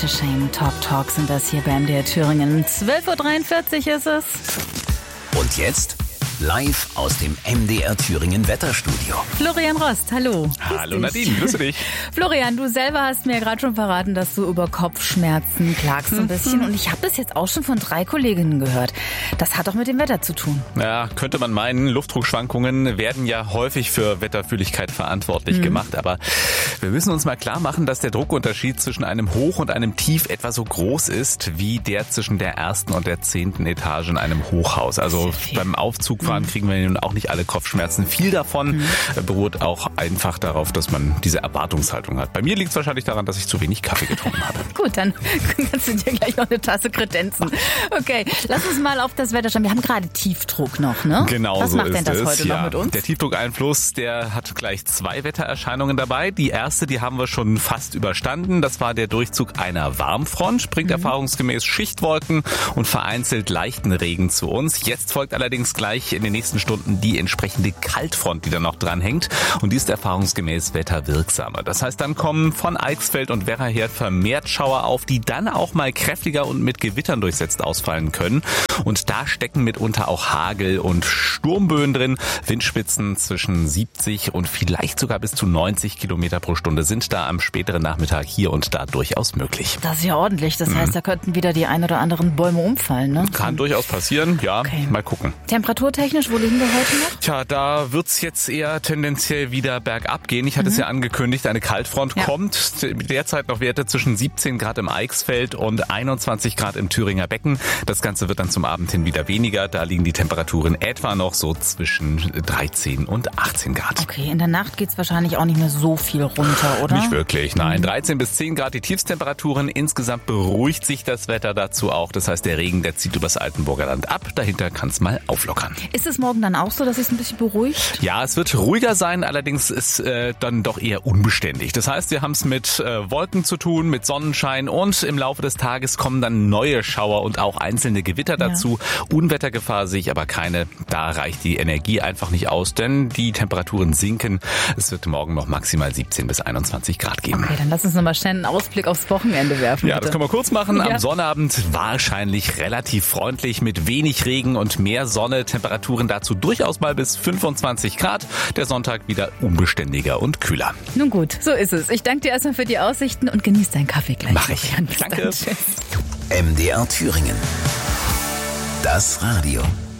to Shame Top Talk sind das hier bei MDR Thüringen. 12.43 Uhr ist es. Und jetzt live aus dem MDR Thüringen Wetterstudio. Florian Rost, hallo. Hallo Nadine, grüße dich. Florian, du selber hast mir gerade schon verraten, dass du über Kopfschmerzen klagst ein bisschen. Und ich habe das jetzt auch schon von 3 Kolleginnen gehört. Das hat doch mit dem Wetter zu tun. Ja, könnte man meinen. Luftdruckschwankungen werden ja häufig für Wetterfühligkeit verantwortlich gemacht. Aber wir müssen uns mal klar machen, dass der Druckunterschied zwischen einem Hoch und einem Tief etwa so groß ist, wie der zwischen der 1. und der 10. Etage in einem Hochhaus. Also beim Aufzugfahren kriegen wir nun auch nicht alle Kopfschmerzen. Viel davon beruht auch einfach darauf, dass man diese Erwartungshaltung hat. Bei mir liegt es wahrscheinlich daran, dass ich zu wenig Kaffee getrunken habe. Gut, dann kannst du dir gleich noch eine Tasse kredenzen. Okay, lass uns mal auf das Wetter schauen. Wir haben gerade Tiefdruck noch, ne? Genau, was so macht denn ist das es. heute noch mit uns? Der Tiefdruckeinfluss, der hat gleich 2 Wettererscheinungen dabei. Die erste, die haben wir schon fast überstanden. Das war der Durchzug einer Warmfront, bringt erfahrungsgemäß Schichtwolken und vereinzelt leichten Regen zu uns. Jetzt folgt allerdings gleich in den nächsten Stunden die entsprechende Kaltfront, die da noch dran hängt. Und die ist erfahrungsgemäß wetterwirksamer. Das heißt, dann kommen von Eichsfeld und Werra her vermehrt Schauer auf, die dann auch mal kräftiger und mit Gewittern durchsetzt ausfallen können. Und da stecken mitunter auch Hagel und Sturmböen drin. Windspitzen zwischen 70 und vielleicht sogar bis zu 90 Kilometer pro Stunde sind da am späteren Nachmittag hier und da durchaus möglich. Das ist ja ordentlich. Das heißt, da könnten wieder die ein oder anderen Bäume umfallen, ne? Kann durchaus passieren, ja. Okay. Mal gucken. Temperaturtechnisch, wo liegen wir heute noch? Tja, da wird's jetzt eher tendenziell wieder bergab gehen. Ich hatte es ja angekündigt, eine Kaltfront kommt. Derzeit noch Werte zwischen 17 Grad im Eichsfeld und 21 Grad im Thüringer Becken. Das Ganze wird dann zum Abend hin wieder weniger. Da liegen die Temperaturen etwa noch so zwischen 13 und 18 Grad. Okay, in der Nacht geht's wahrscheinlich auch nicht mehr so viel runter, oder? Nicht wirklich, nein. 13 bis 10 Grad die Tiefstemperaturen. Insgesamt beruhigt sich das Wetter dazu auch. Das heißt, der Regen, der zieht übers Altenburger Land ab. Dahinter kann's mal auflockern. Ist es morgen dann auch so, dass es ein bisschen beruhigt? Ja, es wird ruhiger sein, allerdings ist dann doch eher unbeständig. Das heißt, wir haben es mit Wolken zu tun, mit Sonnenschein und im Laufe des Tages kommen dann neue Schauer und auch einzelne Gewitter dazu. Unwettergefahr sehe ich aber keine. Da reicht die Energie einfach nicht aus, denn die Temperaturen sinken. Es wird morgen noch maximal 17 bis 21 Grad geben. Okay, dann lass uns nochmal schnell einen Ausblick aufs Wochenende werfen. Ja, bitte. das können wir kurz machen. Ja. Am Sonnabend wahrscheinlich relativ freundlich mit wenig Regen und mehr Sonne. Temperaturen dazu durchaus mal bis 25 Grad. Der Sonntag wieder unbeständiger und kühler. Nun gut, so ist es. Ich danke dir erstmal für die Aussichten und genieß deinen Kaffee gleich. Mach ich. Florian. Bis Danke. dann. Tschüss. MDR Thüringen. Das Radio.